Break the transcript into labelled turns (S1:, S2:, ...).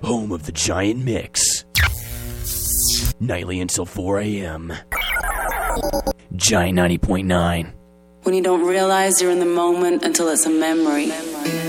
S1: home of the Giant Mix. Nightly until 4 a.m. Giant 90.9.
S2: When you don't realize you're in the moment until it's a memory.